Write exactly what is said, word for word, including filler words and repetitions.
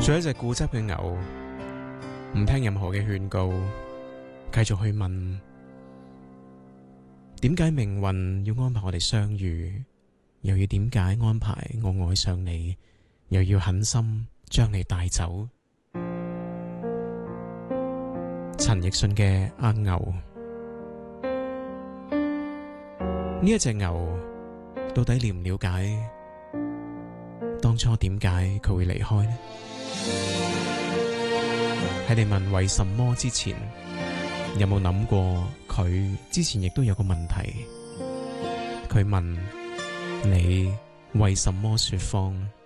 做一隻固執嘅牛，唔聽任何嘅勸告，繼續去問點解命運要安排我哋相遇，又要點解安排我愛上你，又要狠心將你帶走。陳奕迅嘅阿牛，呢一隻牛到底了唔了解當初點解佢會離開呢？喺你問為什麼之前，有冇諗過佢之前亦都有個問題？佢問你為什麼說謊？